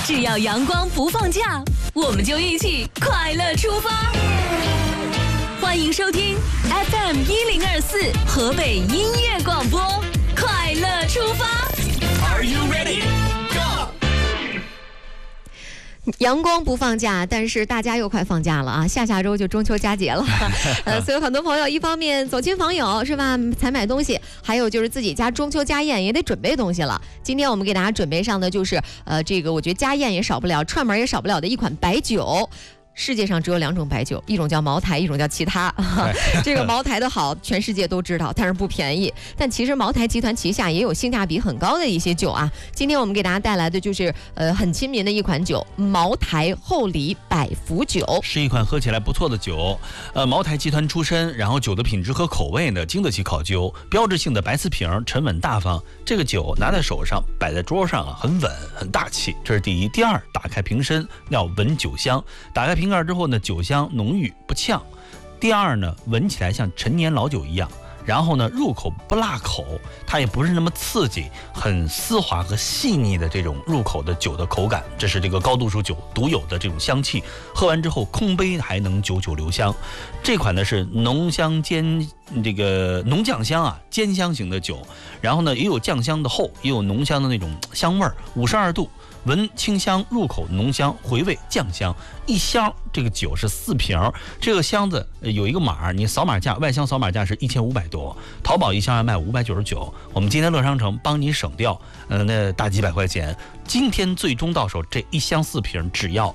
只要阳光不放假，我们就一起快乐出发。欢迎收听 FM1024 河北音乐广播，快乐出发。 Are you ready? Go! 阳光不放假，但是大家又快放假了啊！下周就中秋佳节了，所以很多朋友一方面走亲访友是吧，采买东西，还有就是自己家中秋家宴也得准备东西了。今天我们给大家准备上的就是这个我觉得家宴也少不了，串门也少不了的一款白酒。世界上只有2种白酒，一种叫茅台，一种叫其他。这个茅台的好，全世界都知道，但是不便宜。但其实茅台集团旗下也有性价比很高的一些酒啊。今天我们给大家带来的就是很亲民的一款酒，茅台厚礼百福酒， 是一款喝起来不错的酒。茅台集团出身，然后酒的品质和口味呢经得起考究，标志性的白瓷瓶，沉稳大方。这个酒拿在手上，摆在桌上啊，很稳，很大气。这是第一。第二，打开瓶身要闻酒香，打开瓶盖之后呢，酒香浓郁不呛。第二呢，闻起来像陈年老酒一样。然后呢，入口不辣口，它也不是那么刺激，很丝滑和细腻的这种入口的酒的口感，这是这个高度数酒独有的这种香气。喝完之后空杯还能久久留香。这款呢是浓酱香啊，兼香型的酒。然后呢，也有酱香的厚，也有浓香的那种香味儿，52度。闻清香，入口浓香，回味酱香。一箱这个酒是4瓶，这个箱子有一个码，你扫码价，外箱扫码价是1500多，淘宝一箱要卖599。我们今天乐商城帮你省掉那大几百块钱。今天最终到手这一箱4瓶只要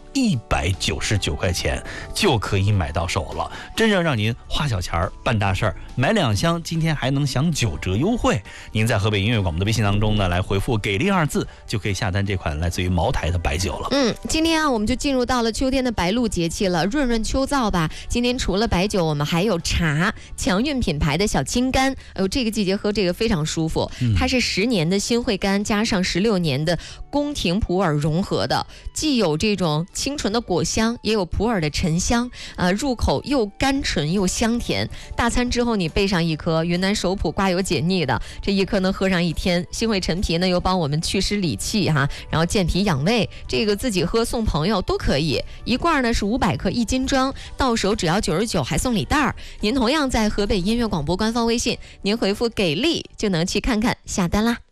199块钱就可以买到手了，真正让您花小钱办大事儿。买2箱今天还能享9折优惠。您在河北音乐广播的微信当中呢，来回复给力2字就可以下单这款来自于茅台的白酒了。 今天啊我们就进入到了秋天的白露节气了，润润秋燥吧。今天除了白酒，我们还有茶，强韵品牌的小青柑。这个季节喝这个非常舒服。它是10年的新会柑加上16年的宫廷普洱融合的，既有这种清纯的果香，也有普洱的沉香，入口又甘醇又香甜。大餐之后你备上一颗云南手谱刮油解腻的，这一颗能喝上1天。新会陈皮呢又帮我们祛湿理气哈，然后健脾养胃，这个自己喝送朋友都可以。一罐呢是500克1斤装，到手只要99，还送礼袋儿。您同样在河北音乐广播官方微信，您回复给力就能去看看下单啦。